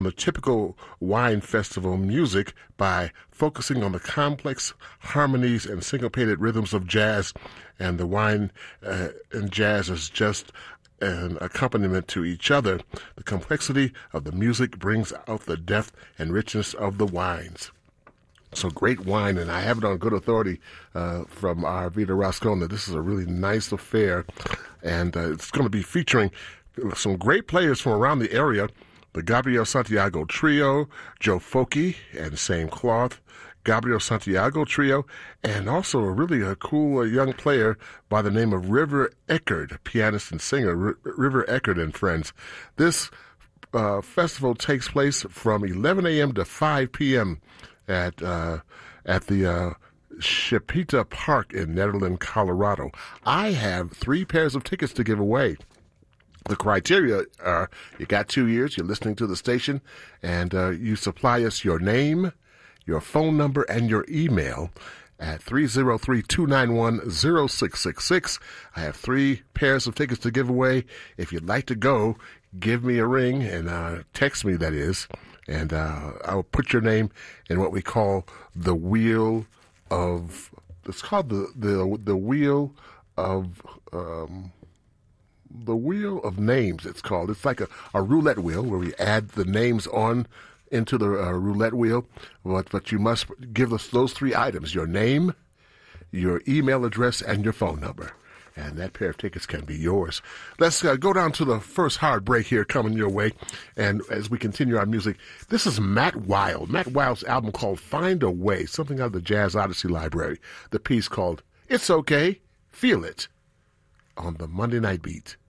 the typical wine festival music by focusing on the complex harmonies and syncopated rhythms of jazz, and the wine and jazz is just an accompaniment to each other. The complexity of the music brings out the depth and richness of the wines. So great wine, and I have it on good authority from our Vita Rascona. This is a really nice affair, and it's going to be featuring some great players from around the area. The Gabriel Santiago Trio, Joe Foki and Same Cloth, Gabriel Santiago Trio, and also a really cool young player by the name of River Eckert, pianist and singer, River Eckert and friends. This festival takes place from 11 a.m. to 5 p.m. at the Chipeta Park in Nederland, Colorado. I have 3 pairs of tickets to give away. The criteria are you got 2 years, you're listening to the station, and you supply us your name, your phone number, and your email at 303-291-0666. I have 3 pairs of tickets to give away. If you'd like to go, give me a ring and text me, that is, and I'll put your name in what we call the wheel of, it's called the wheel of, the wheel of names, it's called. It's like a roulette wheel where we add the names on into the roulette wheel. But you must give us those 3 items: your name, your email address, and your phone number. And that pair of tickets can be yours. Let's go down to the first hard break here coming your way. And as we continue our music, this is Matt Wild. Matt Wild's album called Find a Way, something out of the Jazz Odyssey library. The piece called It's Okay, Feel It, on the Monday Night Beat.